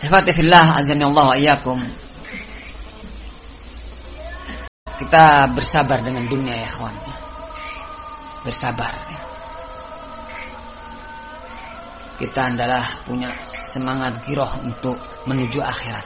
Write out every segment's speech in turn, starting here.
Ihwati fillah, azani Allah wa iyyakum. Kita bersabar dengan dunia ya kawan. Bersabar. Kita adalah punya semangat giroh untuk menuju akhirat.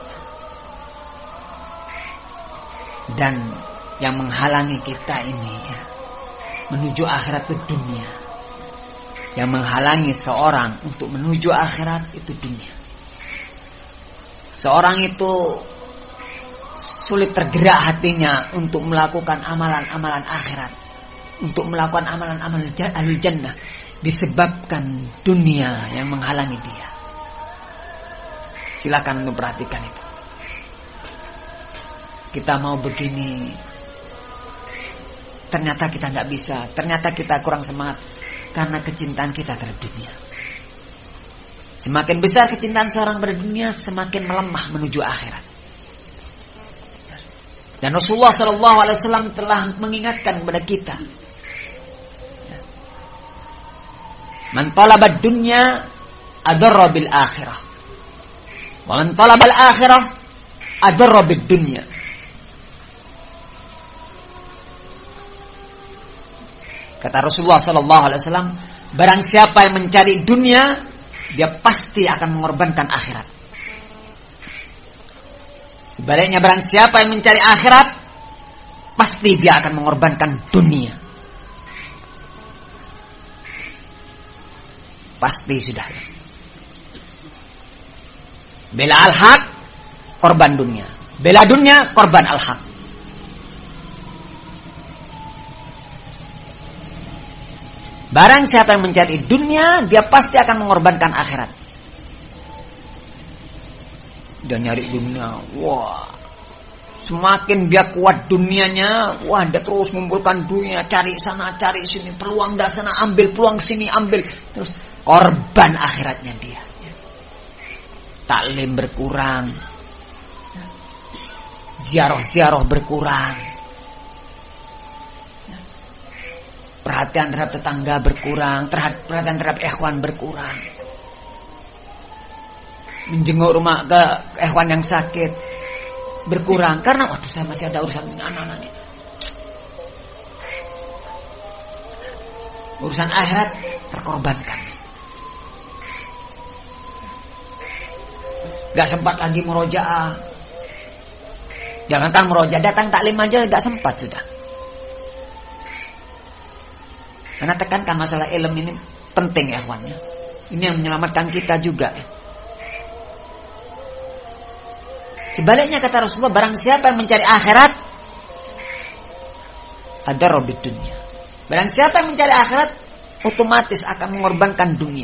Dan yang menghalangi kita ini ya, menuju akhirat itu dunia. Yang menghalangi seorang untuk menuju akhirat itu dunia. Seorang itu sulit tergerak hatinya untuk melakukan amalan-amalan akhirat, untuk melakukan amalan-amalan ahli jannah, disebabkan dunia yang menghalangi dia. Silakan untuk perhatikan itu. Kita mau begini, ternyata kita nggak bisa, ternyata kita kurang semangat karena kecintaan kita terhadap dunia. Semakin besar kecintaan seorang pada dunia, semakin melemah menuju akhirat. Dan Rasulullah SAW telah mengingatkan kepada kita, man talabad dunya adarra bil akhirah, wa man talabal akhirah adarra bid dunya. Kata Rasulullah SAW, barang siapa yang mencari dunia, dia pasti akan mengorbankan akhirat. Sebaliknya barang siapa yang mencari akhirat, pasti dia akan mengorbankan dunia. Pasti sudah. Bela al-haq, korban dunia. Bela dunia, korban al-haq. Barang siapa yang mencari dunia, dia pasti akan mengorbankan akhirat. Dia nyari dunia, wah, semakin dia kuat dunianya, wah, dia terus mengumpulkan dunia, cari sana, cari sini, peluang dah sana ambil, peluang sini ambil, terus korban akhiratnya dia. Taklim berkurang, ziarah-ziarah berkurang, perhatian terhadap tetangga berkurang, perhatian terhadap ikhwan berkurang. Menjenguk rumah ke ikhwan yang sakit berkurang karena waduh saya masih ada urusan dengan anak-anak. Urusan akhirat terkorbankan. Gak sempat lagi murojaah. Jangankan murojaah, datang taklim aja gak sempat sudah. Karena tekankan masalah ilmu ini penting ya ikhwannya. Ini yang menyelamatkan kita juga ya. Sebaliknya kata Rasulullah, barang siapa yang mencari akhirat, ada robit dunia. Barang siapa yang mencari akhirat, otomatis akan mengorbankan dunia.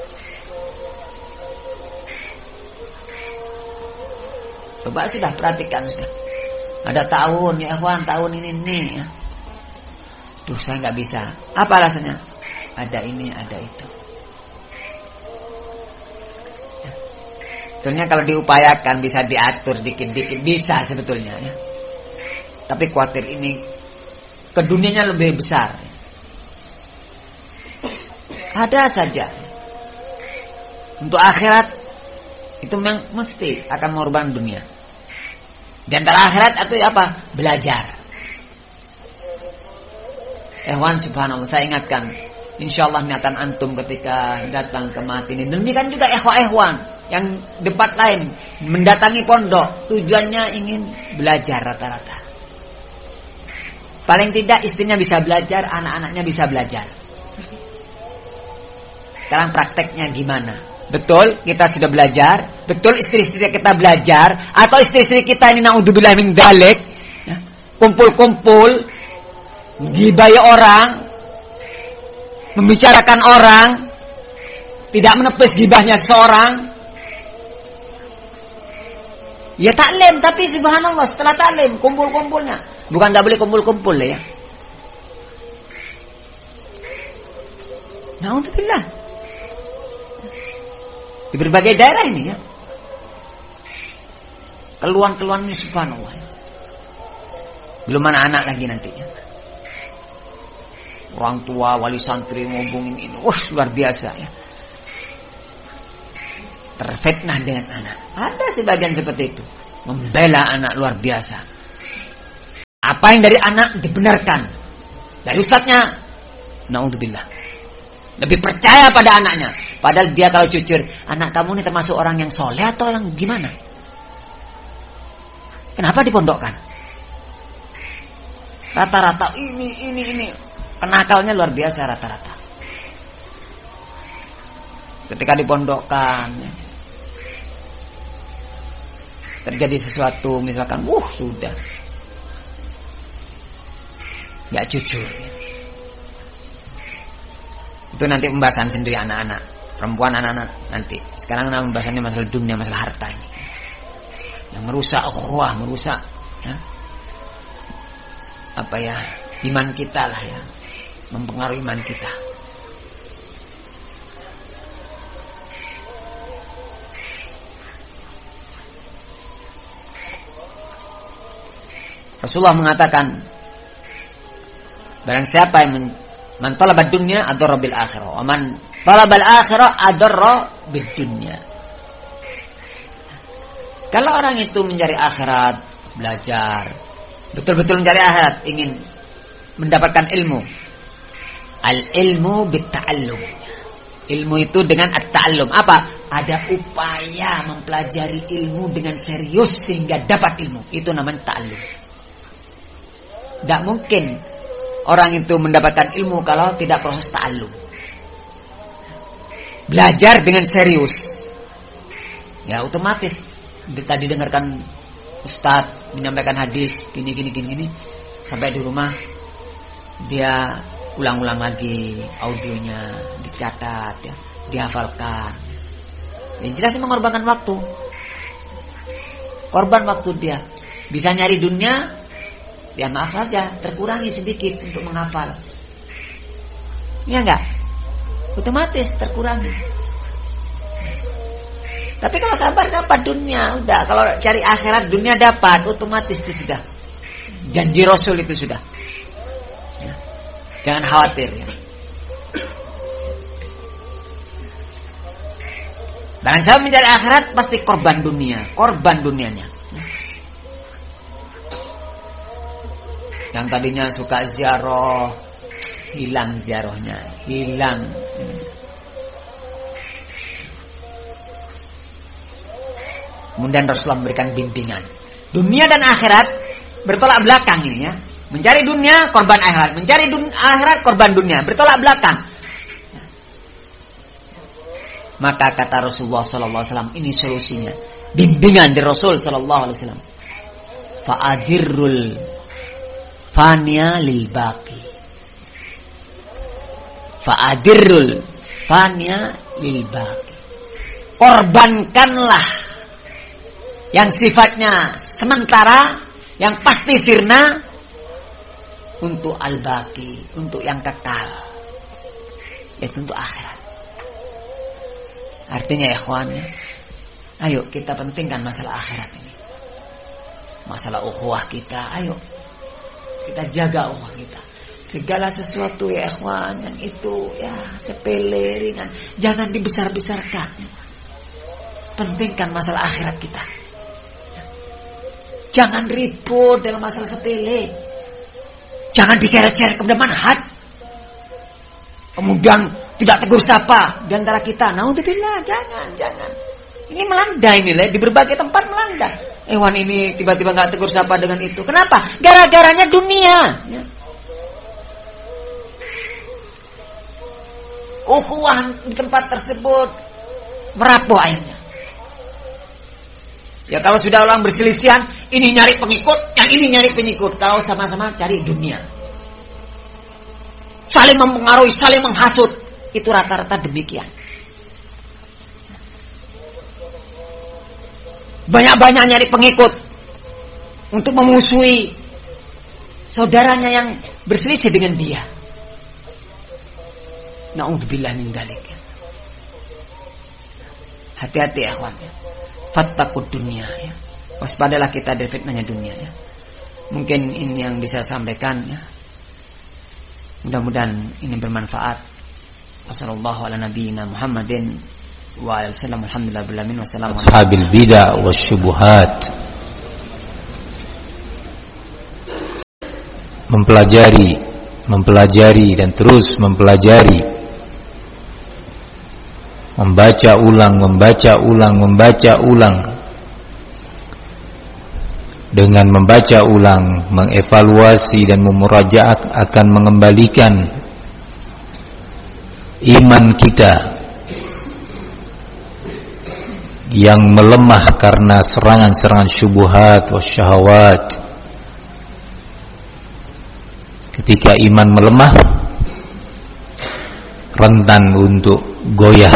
Coba sudah perhatikan sudah. Ada tahun ya ikhwan, tahun ini nih ya. Duh saya nggak bisa. Apa alasannya? Ada ini, ada itu. Sebetulnya kalau diupayakan bisa diatur dikit-dikit, bisa sebetulnya ya. Tapi khawatir ini ke dunianya lebih besar. Ada saja. Untuk akhirat itu memang mesti akan mengorbankan dunia. Dan antara akhirat itu apa? Belajar. Ehwan subhanallah, saya ingatkan, insyaallah niatan antum ketika datang ke Mahat ini. Demikian juga ehwan yang debat lain mendatangi pondok, tujuannya ingin belajar rata-rata. Paling tidak istrinya bisa belajar, anak-anaknya bisa belajar. Sekarang prakteknya gimana? Betul kita sudah belajar, betul istri-istri kita belajar, atau istri-istri kita ini naudzubillah min dzalik, ya, kumpul-kumpul, gibai orang, membicarakan orang, tidak menepis gibahnya seorang. Ya taklim, tapi subhanallah setelah taklim kumpul-kumpulnya. Bukan tak boleh kumpul-kumpul ya. Na'udzubillah. Di berbagai daerah ini ya. Keluhan-keluhan ini subhanallah. Belum anak-anak lagi nantinya. Orang tua, wali santri ngomongin ini. Wah luar biasa ya. terfitnah dengan anak. Ada sebagian seperti itu, membela anak luar biasa. Apa yang dari anak dibenarkan, dari ustadznya, naudzubillah, lebih percaya pada anaknya. Padahal dia kalau jujur, anak kamu ini termasuk orang yang soleh atau yang gimana? Kenapa dipondokkan? Rata-rata ini penakalnya luar biasa rata-rata. Ketika dipondokkan, terjadi sesuatu, misalkan, sudah nggak jujur. Itu nanti pembahasan sendiri anak-anak, perempuan anak-anak nanti. Sekarang pembahasannya masalah dunia, masalah harta ini, yang merusak ukhuwah, merusak iman kita lah ya, mempengaruhi iman kita. Rasulullah mengatakan, barang siapa yang man talaba dunya adarra bil akhirah, wa man talaba al akhirah adarra bid dunya. Kalau orang itu mencari akhirat, belajar, betul-betul mencari akhirat, ingin mendapatkan ilmu. Al ilmu bit ta'allum. Ilmu itu dengan at-ta'allum. Apa? Ada upaya mempelajari ilmu dengan serius sehingga dapat ilmu. Itu namanya ta'allum. Tidak mungkin orang itu mendapatkan ilmu kalau tidak proses ta'allum. Belajar dengan serius. Ya otomatis. Tadi dengarkan Ustadz menyampaikan hadis gini. Sampai di rumah dia ulang-ulang lagi audionya, dicatat ya, dihafalkan. Yang jelas mengorbankan waktu. Korban waktu dia. Bisa nyari dunia, ya maaf saja, terkurangi sedikit untuk menghafal. Iya enggak? Otomatis terkurangi. Tapi kalau sabar dapat dunia, udah. Kalau cari akhirat dunia dapat, otomatis itu sudah. Janji Rasul itu sudah. Ya. Jangan khawatir ya. Dan saya mencari akhirat pasti korban dunia, korban dunianya. Yang tadinya suka ziarah, hilang ziarahnya, hilang. Kemudian Rasulullah memberikan bimbingan. Dunia dan akhirat bertolak belakang ini ya. Mencari dunia, korban akhirat. Mencari akhirat, korban dunia. Bertolak belakang. Maka kata Rasulullah SAW, ini solusinya. Bimbingan dari Rasul SAW. Fa'adirul fania lil baqi. Fa'adirul fania lil baqi. Korbankanlah yang sifatnya sementara, yang pasti sirna, untuk al-baqi, untuk yang kekal, yaitu untuk akhirat. Artinya ya ikhwan, ayo kita pentingkan masalah akhirat ini, masalah ukhuwah kita. Ayo kita jaga ukhuwah kita. Segala sesuatu ya ikhwan yang itu ya sepele, ringan, jangan dibesar-besarkan. Pentingkan masalah akhirat kita. Jangan ribut dalam masalah sepele. Jangan diseret-seret kepada manhaj. Kemudian tidak tegur sapa di antara kita. Naudzubillah, jangan. Ini melanda ini di berbagai tempat melanda. Hewan ini tiba-tiba nggak tegur sapa dengan itu. Kenapa? Gara-garanya dunia. Ya. Ukhuwah di tempat tersebut merapuh akhirnya. Ya kalau sudah orang berselisihan, ini nyari pengikut, yang ini nyari pengikut. Kalau sama-sama cari dunia. Saling mempengaruhi, saling menghasut. Itu rata-rata demikian. Banyak-banyak nyari pengikut untuk memusuhi saudaranya yang berselisih dengan dia. Na'udzubillah min dzalik. Hati-hati ya kawan ya. Fattaqud dunia ya. Waspadalah kita dari fitnahnya dunia ya. Mungkin ini yang bisa saya sampaikan ya. Mudah-mudahan ini bermanfaat. Wassallallahu ala nabiyyina Muhammadin wasallam. Alhamdulillah bil alamin. Wassalamu ashabil bid'ah wasyubuhat. Mempelajari dan terus mempelajari, membaca ulang. Dengan membaca ulang, mengevaluasi dan memurajaat akan mengembalikan iman kita yang melemah karena serangan-serangan syubhat wasyahawat. Ketika iman melemah, rentan untuk goyah,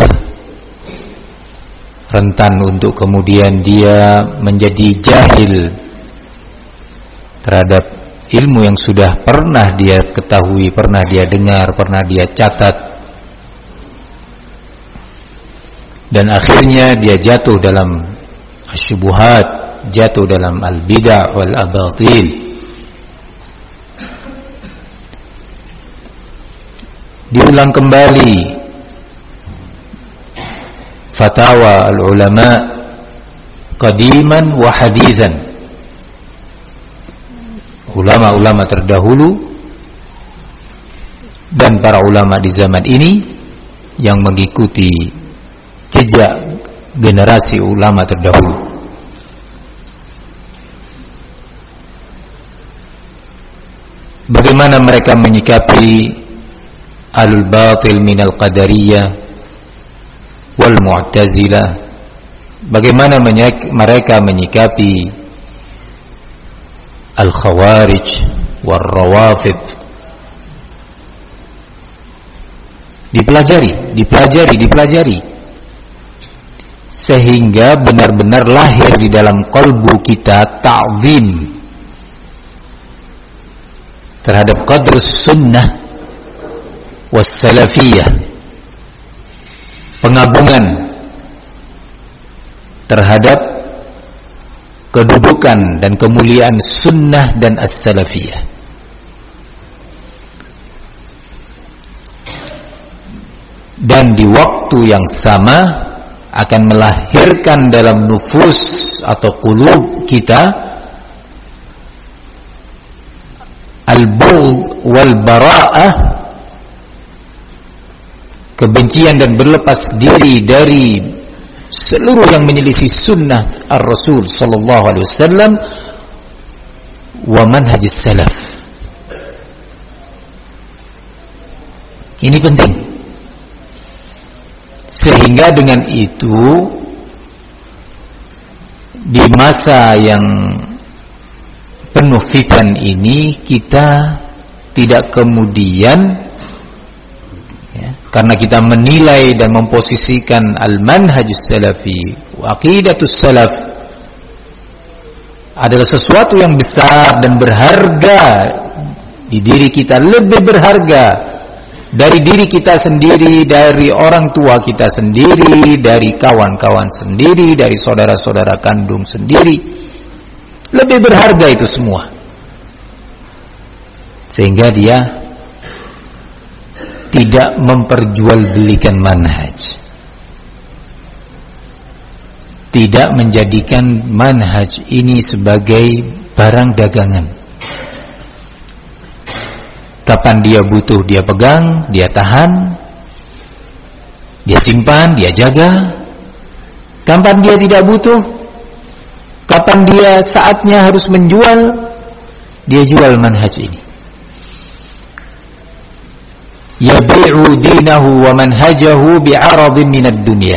rentan untuk kemudian dia menjadi jahil terhadap ilmu yang sudah pernah dia ketahui, pernah dia dengar, pernah dia catat, dan akhirnya dia jatuh dalam syubhat, jatuh dalam al-bid'ah wal abatil. Diulang kembali fatwa al-ulama qadiman wa hadithan, ulama-ulama terdahulu dan para ulama di zaman ini yang mengikuti jejak generasi ulama terdahulu. Bagaimana mereka menyikapi alul batil minal qadariyah wal mu'tazilah, bagaimana mereka menyikapi al khawarij wal rawafid. Dipelajari sehingga benar-benar lahir di dalam qalbu kita ta'zim terhadap qadrus sunnah wassalafiyah, pengagungan terhadap kedudukan dan kemuliaan sunnah dan as-salafiyah. Dan di waktu yang sama akan melahirkan dalam nufus atau qulub kita al-bughd wal bara'ah, kebencian dan berlepas diri dari seluruh yang menyelisih sunnah ar-Rasul sallallahu alaihi wasallam wa manhaj salaf. Ini penting. Sehingga dengan itu di masa yang penuh fitan ini kita tidak kemudian karena kita menilai dan memposisikan al-manhajus salafi wa aqidatus salaf adalah sesuatu yang besar dan berharga di diri kita, lebih berharga dari diri kita sendiri, dari orang tua kita sendiri, dari kawan-kawan sendiri, dari saudara-saudara kandung sendiri. Lebih berharga itu semua. Sehingga dia tidak memperjualbelikan manhaj, tidak menjadikan manhaj ini sebagai barang dagangan. Kapan dia butuh dia pegang, dia tahan, dia simpan, dia jaga. Kapan dia tidak butuh, kapan dia saatnya harus menjual, dia jual manhaj ini. Yabi'u dinahu wa manhajahu bi'aradin minad dunya,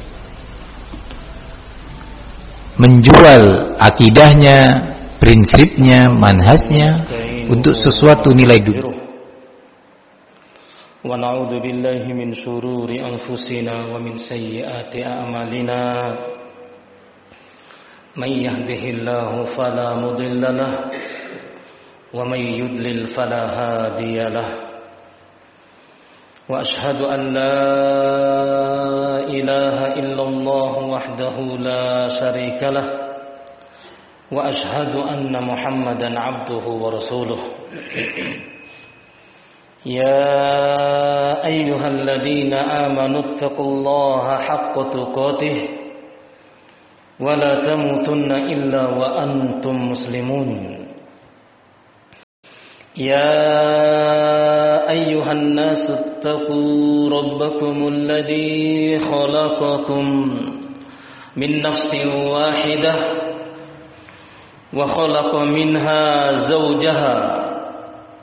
menjual akidahnya, prinsipnya, manhajnya untuk sesuatu nilai dunia. Wa na'udzu billahi min syururi anfusina wa min sayyiati a'malina. Man yahdihillahu fala mudilla lahu wa man yudlil fala hadiya lahu. وأشهد أن لا إله إلا الله وحده لا شريك له وأشهد أن محمدا عبده ورسوله يا أيها الذين آمنوا اتقوا الله حق تقاته ولا تموتن إلا وأنتم مسلمون يا أيها الناس اتقوا ربكم الذي خلقكم من نفس واحدة وخلق منها زوجها